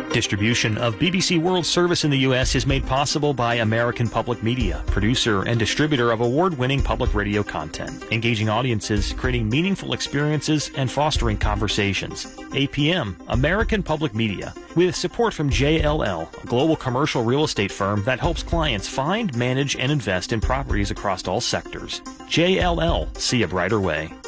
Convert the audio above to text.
Distribution of BBC World Service in the U.S. is made possible by American Public Media, producer and distributor of award-winning public radio content, engaging audiences, creating meaningful experiences, and fostering conversations. APM, American Public Media, with support from JLL, a global commercial real estate firm that helps clients find, manage, and invest in properties across all sectors. JLL, see a brighter way.